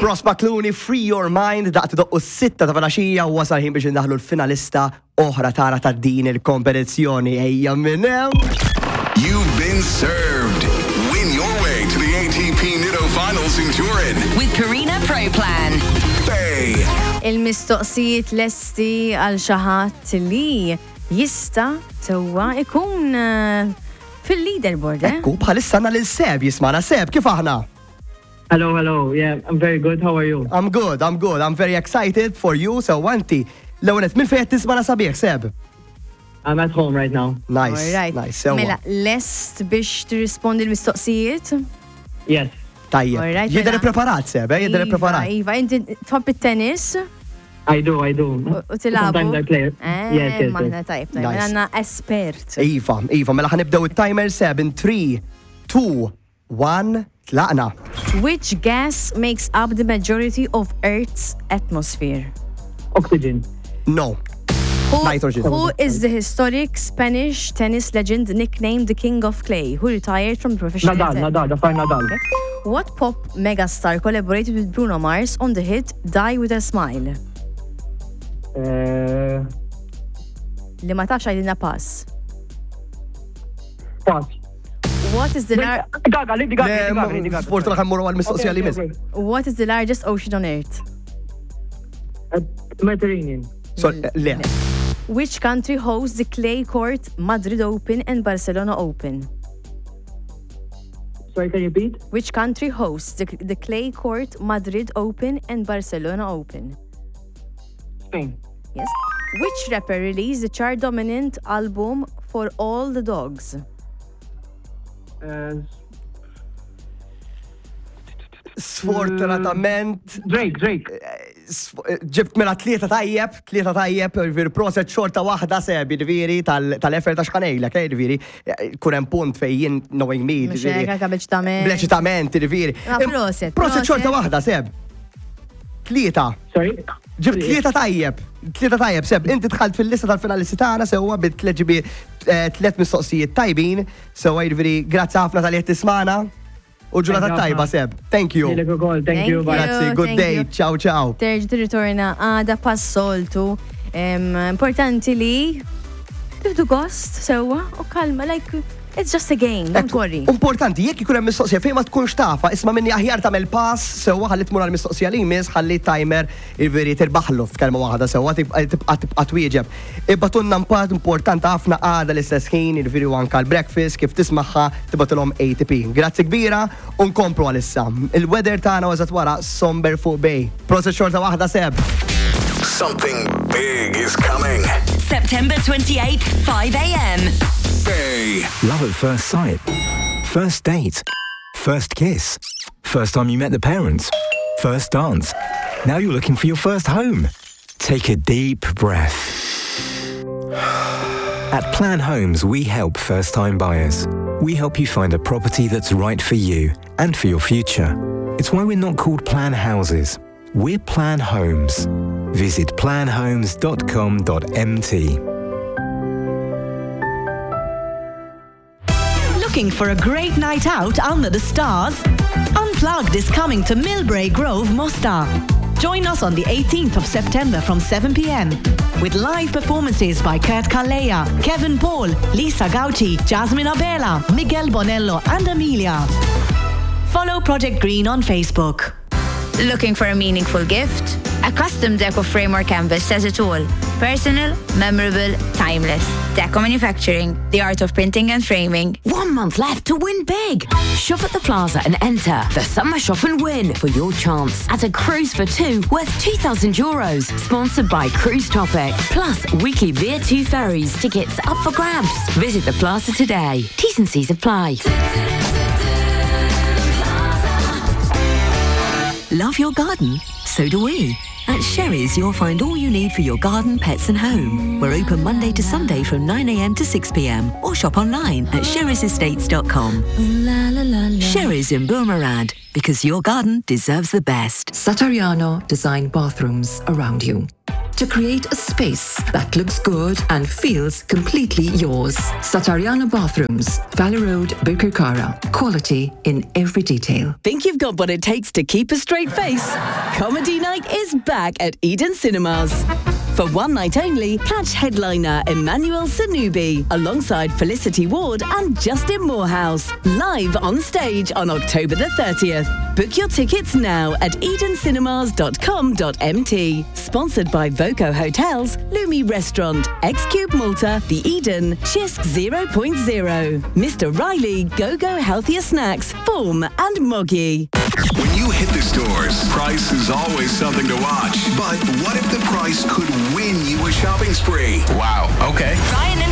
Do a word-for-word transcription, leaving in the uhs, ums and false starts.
Ross McClooney, Free Your Mind, daqt doqqu s-sitta ta' falaxija u wasal ħin biex indaħlu l-finalista oħra tara ta' din il-kompetizzjoni. Ejja minnew. You've been served. Win your way to the A T P Nido Finals in Turin. With Carina Pro Plan. Bay. Il-mistoqsijiet lesti għal xaħat li jista sewwa ikun fil-leaderboard, eh? Ekku, bħalissa għandna lil Seb jismana. Seb, kif aħna? Hello, hello. Yeah, I'm very good. How are you? I'm good, I'm good. I'm very excited for you. So, Wanti, l-għonet, minn fejt tismana sabiħ, Seb? I'm at home right now. Nice, Alright. nice. So, Mela, lest biex tirrispondi l-mistoqsijiet? Yes. tajjeb. Alright, Jidher mela. preparat, Seb, eh? Jidher preparat. Iva, inti tħobb it-tennis? I do, I do. U tilabu? Sometimes I play. Eh, Yes, yes, maħna yes. tajb, tajb. Nice. Għanna espert. Iva, Iva, mela ħanibdew it-timer Seb in three, two, one, tlaqna. Which gas makes up the majority of Earth's atmosphere? Oxygen. No. Who, Nitrogen. who is the historic Spanish tennis legend nicknamed the King of Clay, who retired from professional Nadal, tennis? Nadal, Rafael Nadal. What pop megastar collaborated with Bruno Mars on the hit Die With A Smile? Uh, Li ma tafx għajdina pass. pass. What is the lar Gaga, Lady Gaga, Lady Gaga, Lady Gaga. Fortuna ħan morru għal-mistoqsija li mis. What is the largest ocean on Earth? Uh, Mediterranean. So, le. Which country hosts the clay court Madrid Open and Barcelona Open? Sorry, can you repeat? Which country hosts the, the clay court Madrid Open and Barcelona Open? Spain. Yes. Which rapper released the chart-dominant album For All the Dogs? Uh, Sfortunatament, Drake, Drake. ġibt mela tlieta tajjeb, tlieta tajjeb, veri proset xorta wahda Seb, veri tal-effer ta' xkanejla, kej, veri, kunem punt fejjin knowing me, Mux veri. hekk kabeċtament. Bleċitament, veri. Ah, proset, Proset proset. xorta wahda, Seb. Tlieta. Sorry? Ġibt tlieta tajjeb, tlieta tajjeb, Seb, inti tħalt fil-lista tal-finalisti tagħna sewwa bit-tliet ġibi tliet mistoqsijiet tajbin, sewwa jiġifieri grazzi ħafna tal-jett tismana u ġurnata tajba, Seb. Thank you. Thank you. Thank you. Bye. Grazzi, good thank day, you. ciao ciao. Terġ tirritorna għada passoltu. Importanti li tifdu gost sewa u kalma, like, it's just a game, don't worry. Importanti, jekk ikun hemm mistoqsija fejn ma tkunx tafa, isma' minni aħjar tagħmel pass sewwa ħalli tmur għall-mistoqsija li jmiss, ħalli timer il-veri tirbaħlu f'kelma waħda sewwa tibqa' tibqa' twieġeb. Ibatunna impatt importanti ħafna għada l-istess ħin, il-veri anke l-breakfast kif tismaħħa tibatilhom A T P. Grazzi kbira u nkomplu għalissa. Il-weather tagħna eżatt wara somber fuq Bay. Proset xorta waħda Seb. Something big is coming. September twenty-eighth, five a m Bay. Love at first sight. First date. First kiss. First time you met the parents. First dance. Now you're looking for your first home. Take a deep breath. At Plan Homes, we help first-time buyers. We help you find a property that's right for you and for your future. It's why we're not called Plan Houses. We're Plan Homes. Visit plan homes dot com dot m t. Looking for a great night out under the stars? Unplugged is coming to Millbrae Grove, Mostar. Join us on the eighteenth of September from seven p m with live performances by Kurt Kalea, Kevin Paul, Lisa Gauci, Jasmine Abela, Miguel Bonello and Amelia. Follow Project Green on Facebook. Looking for a meaningful gift? A custom Deco frame or canvas says it all. Personal, memorable, timeless. Deco Manufacturing, the art of printing and framing. One month left to win big. Shop at the Plaza and enter the Summer Shop and Win for your chance at a cruise for two worth two thousand euros. Sponsored by Cruise Topic. Plus weekly Via two ferries tickets up for grabs. Visit the Plaza today. T's and C's apply. Love your garden? So do we. At Sherry's, you'll find all you need for your garden, pets and home. We're open Monday to Sunday from nine a m to six p m or shop online at sherrys estates dot com. Sherry's in Boomerad, because your garden deserves the best. Satariano design bathrooms around you. to create a space that looks good and feels completely yours. Satariana Bathrooms, Valley Road, Birkirkara. Quality in every detail. Think you've got what it takes to keep a straight face? Comedy Night is back at Eden Cinemas. For one night only, catch headliner Emmanuel Sanubi alongside Felicity Ward and Justin Morehouse live on stage on October the thirtieth. Book your tickets now at eden cinemas dot com dot m t. Sponsored by Voco Hotels, Lumi Restaurant, X-Cube Malta, The Eden, Chisk zero point zero, Mister Riley, Go-Go Healthier Snacks, Form and Moggy. When you hit the stores, price is always something to watch. But what if the price could win you a shopping spree? Wow, okay. Ryan and